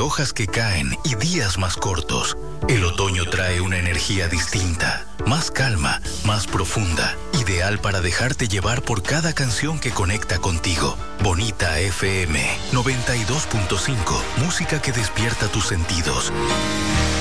hojas que caen y días más cortos, el otoño trae una energía distinta, más calma, más profunda, ideal para dejarte llevar por cada canción que conecta contigo. Bonita FM 92.5, música que despierta tus sentidos.